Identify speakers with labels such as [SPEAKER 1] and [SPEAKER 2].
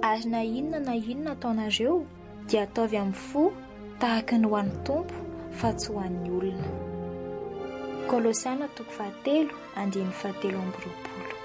[SPEAKER 1] Ary na inona ataonareo dia ataovy amin'ny fo tahaka ny ho an'ny Tompo fa tsy ho an'ny olona. Kolosiana 3:17-18.